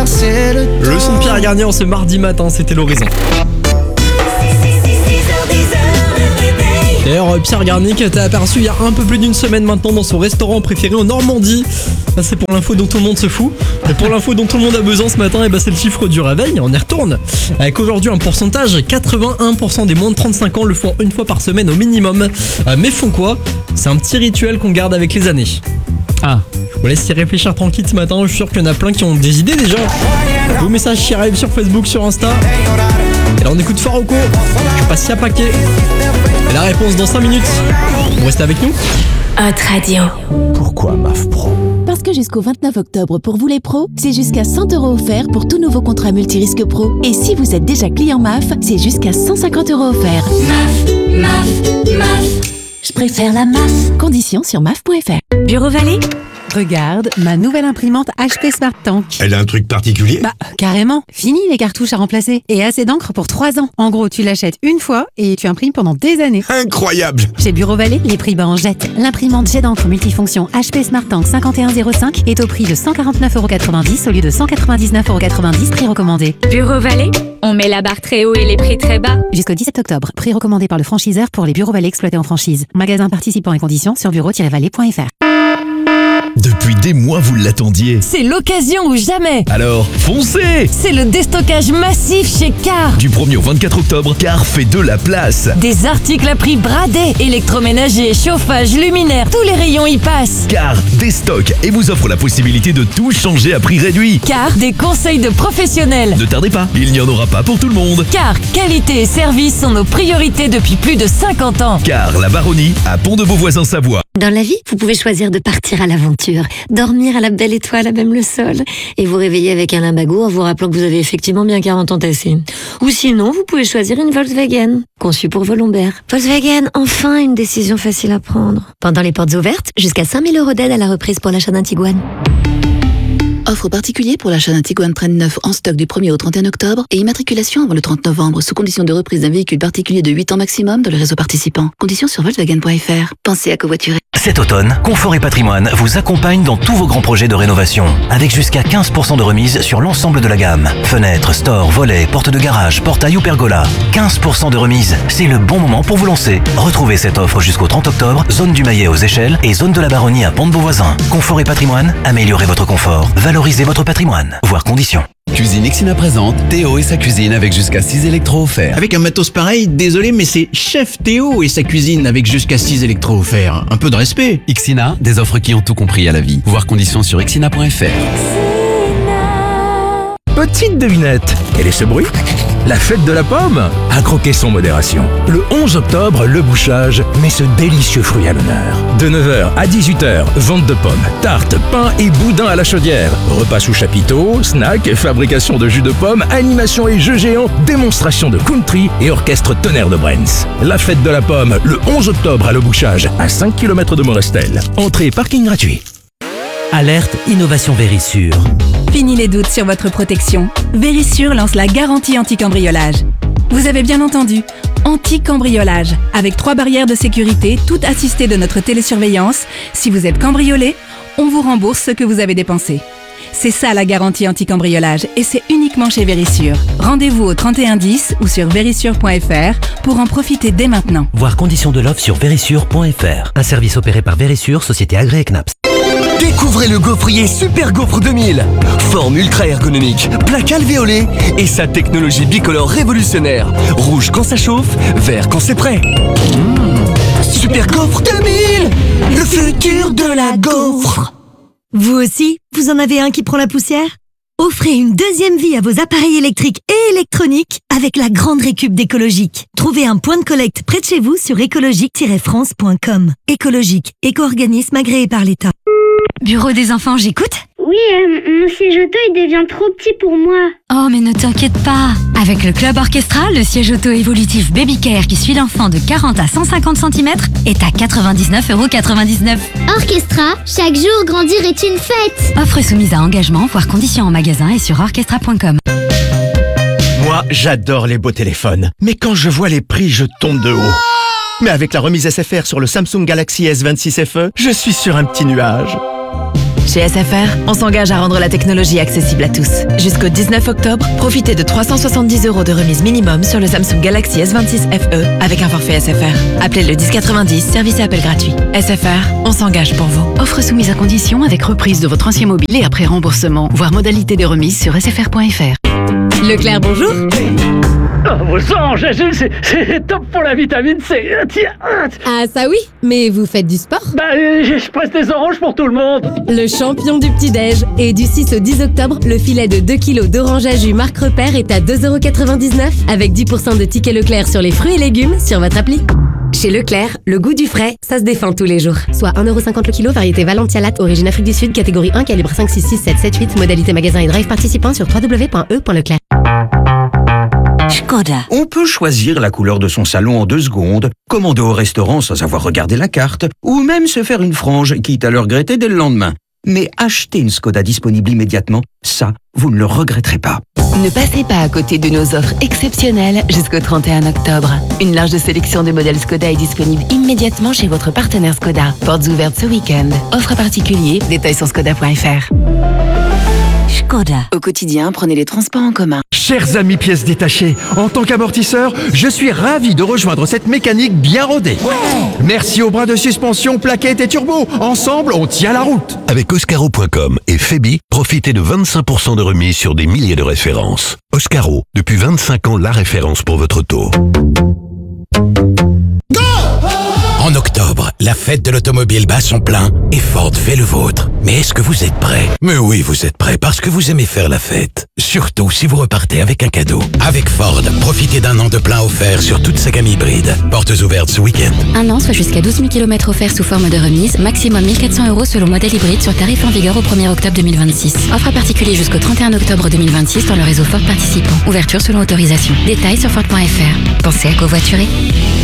Le son de Pierre Garnier en ce mardi matin, c'était l'horizon. D'ailleurs, Pierre Garnier que t'as aperçu il y a un peu plus d'une semaine maintenant dans son restaurant préféré en Normandie. Ça, c'est pour l'info dont tout le monde se fout. Et pour l'info dont tout le monde a besoin ce matin, c'est le chiffre du réveil. On y retourne. Avec aujourd'hui un pourcentage, 81% des moins de 35 ans le font une fois par semaine au minimum. Mais font quoi ? C'est un petit rituel qu'on garde avec les années. Ah, je vous laisse y réfléchir tranquille ce matin. Je suis sûr qu'il y en a plein qui ont des idées déjà. Vos messages qui arrivent sur Facebook, sur Insta. Et là on écoute Farouko. Je passe à paquet. Et la réponse dans 5 minutes. Vous restez avec nous ? Hot Radio. Pourquoi MAF Pro ? Parce que jusqu'au 29 octobre, pour vous les pros, c'est jusqu'à 100 € offerts pour tout nouveau contrat multirisque pro. Et si vous êtes déjà client MAF, c'est jusqu'à 150 € offerts. MAF. Je préfère la MAF. Conditions sur MAF.fr. Bureau Vallée. Regarde, ma nouvelle imprimante HP Smart Tank. Elle a un truc particulier ? Bah, carrément. Fini les cartouches à remplacer. Et assez d'encre pour 3 ans. En gros, tu l'achètes une fois et tu imprimes pendant des années. Incroyable ! Chez Bureau Vallée, les prix bas en jette. L'imprimante jet d'encre multifonction HP Smart Tank 5105 est au prix de 149,90 € au lieu de 199,90 €, prix recommandé. Bureau Vallée. On met la barre très haut et les prix très bas. Jusqu'au 17 octobre. Prix recommandé par le franchiseur pour les Bureaux Vallée exploités en franchise. Magasin participant et conditions sur bureau-vallée.fr. Depuis des mois, vous l'attendiez. C'est l'occasion ou jamais. Alors, foncez! C'est le déstockage massif chez Car. Du 1er au 24 octobre, Car fait de la place. Des articles à prix bradés. Électroménager, chauffage, luminaire, tous les rayons y passent. Car déstocke et vous offre la possibilité de tout changer à prix réduit. Car, des conseils de professionnels. Ne tardez pas, il n'y en aura pas pour tout le monde. Car, qualité et service sont nos priorités depuis plus de 50 ans. Car la Baronnie à Pont-de-Beauvoisin-Savoie. Dans la vie, vous pouvez choisir de partir à l'aventure, dormir à la belle étoile à même le sol, et vous réveiller avec un limbago en vous rappelant que vous avez effectivement bien 40 ans tassés. Ou sinon, vous pouvez choisir une Volkswagen, conçue pour vos lombaires. Volkswagen, enfin une décision facile à prendre. Pendant les portes ouvertes, jusqu'à 5 000 € d'aide à la reprise pour l'achat d'un Tiguan. Offre particulier pour l'achat d'un Tiguan Train 9 en stock du 1er au 31 octobre et immatriculation avant le 30 novembre sous condition de reprise d'un véhicule particulier de 8 ans maximum dans le réseau participant. Conditions sur Volkswagen.fr. Pensez à covoiturer. Cet automne, Confort et Patrimoine vous accompagne dans tous vos grands projets de rénovation. Avec jusqu'à 15% de remise sur l'ensemble de la gamme. Fenêtres, stores, volets, portes de garage, portail ou pergola. 15% de remise. C'est le bon moment pour vous lancer. Retrouvez cette offre jusqu'au 30 octobre, zone du Maillet aux Échelles et zone de la Baronnie à Pont-de-Beauvoisin. Confort et Patrimoine, améliorez votre confort. Valorisez votre patrimoine. Voir conditions. Cuisine Ixina présente Théo et sa cuisine avec jusqu'à 6 électros offerts. Avec un matos pareil, désolé mais c'est Chef Théo et sa cuisine avec jusqu'à 6 électros offerts. Un peu de respect. Ixina, des offres qui ont tout compris à la vie. Voir conditions sur ixina.fr. Petite devinette, quel est ce bruit ? La fête de la pomme ? À croquer sans modération. Le 11 octobre, le bouchage met ce délicieux fruit à l'honneur. De 9h à 18h, vente de pommes, tartes, pain et boudin à la chaudière. Repas sous chapiteau, snacks, fabrication de jus de pommes, animation et jeux géants, démonstration de country et orchestre tonnerre de Brens. La fête de la pomme, le 11 octobre à Le Bouchage, à 5 km de Morestel. Entrée et parking gratuit. Alerte Innovation Vérissure. Fini les doutes sur votre protection. Vérissure lance la garantie anti-cambriolage. Vous avez bien entendu, anti-cambriolage. Avec 3 barrières de sécurité, toutes assistées de notre télésurveillance. Si vous êtes cambriolé, on vous rembourse ce que vous avez dépensé. C'est ça la garantie anti-cambriolage et c'est uniquement chez Vérissure. Rendez-vous au 3110 ou sur vérissure.fr pour en profiter dès maintenant. Voir conditions de l'offre sur vérissure.fr. Un service opéré par Vérissure, société agréée CNAPS. Découvrez le gaufrier Super Gaufre 2000. Forme ultra ergonomique, plaque alvéolée et sa technologie bicolore révolutionnaire. Rouge quand ça chauffe, vert quand c'est prêt. Super Gaufre 2000, le futur de la gaufre. Vous aussi, vous en avez un qui prend la poussière ? Offrez une deuxième vie à vos appareils électriques et électroniques avec la grande récup d'Écologique. Trouvez un point de collecte près de chez vous sur écologique-france.com. Écologique, éco-organisme agréé par l'État. Bureau des enfants, j'écoute ? Oui, mon siège auto, il devient trop petit pour moi. Oh, mais ne t'inquiète pas. Avec le Club Orchestra, le siège auto évolutif Baby Care qui suit l'enfant de 40 à 150 cm est à 99,99 €. Orchestra, chaque jour grandir est une fête. Offre soumise à engagement, voire conditions en magasin et sur orchestra.com. Moi, j'adore les beaux téléphones. Mais quand je vois les prix, je tombe de haut. Mais avec la remise SFR sur le Samsung Galaxy S26 FE, je suis sur un petit nuage. Chez SFR, on s'engage à rendre la technologie accessible à tous. Jusqu'au 19 octobre, profitez de 370 € de remise minimum sur le Samsung Galaxy S26 FE avec un forfait SFR. Appelez le 1090, service et appel gratuit. SFR, on s'engage pour vous. Offre soumise à condition avec reprise de votre ancien mobile et après remboursement. Voir modalité de remise sur sfr.fr. Leclerc, bonjour. Oh, vos sangs, Agile, c'est top pour la vitamine C. Tiens. Ah ça oui, mais vous faites du sport? Bah, je presse des oranges pour tout le monde. Le champion du petit-déj. Et du 6 au 10 octobre, le filet de 2 kg d'orange à jus Marc Repère est à 2,99 € avec 10% de tickets Leclerc sur les fruits et légumes sur votre appli. Chez Leclerc, le goût du frais, ça se défend tous les jours. Soit 1,50 € le kilo, variété Valentia Latte, origine Afrique du Sud, catégorie 1, calibre 5, 6, 6, 7, 7, 8, modalité magasin et drive participant sur www.e.leclerc. Škoda. On peut choisir la couleur de son salon en 2 secondes, commander au restaurant sans avoir regardé la carte, ou même se faire une frange, quitte à le regretter dès le lendemain. Mais acheter une Škoda disponible immédiatement, ça, vous ne le regretterez pas. Ne passez pas à côté de nos offres exceptionnelles jusqu'au 31 octobre. Une large sélection de modèles Škoda est disponible immédiatement chez votre partenaire Škoda. Portes ouvertes ce week-end. Offre particulier, détails sur škoda.fr. Škoda. Au quotidien, prenez les transports en commun. Chers amis pièces détachées, en tant qu'amortisseur, je suis ravi de rejoindre cette mécanique bien rodée. Merci aux bras de suspension, plaquettes et turbo. Ensemble, on tient la route. Avec Oscaro.com et Febi, profitez de 25% de remise sur des milliers de références. Oscaro, depuis 25 ans, la référence pour votre auto. En octobre, la fête de l'automobile bat son plein et Ford fait le vôtre. Mais est-ce que vous êtes prêts? Mais oui, vous êtes prêts parce que vous aimez faire la fête. Surtout si vous repartez avec un cadeau. Avec Ford, profitez d'un an de plein offert sur toute sa gamme hybride. Portes ouvertes ce week-end. Un an, soit jusqu'à 12 000 km offerts sous forme de remise, maximum 1 400 € selon modèle hybride sur tarif en vigueur au 1er octobre 2026. Offre à particulier jusqu'au 31 octobre 2026 dans le réseau Ford participant. Ouverture selon autorisation. Détails sur Ford.fr. Pensez à covoiturer.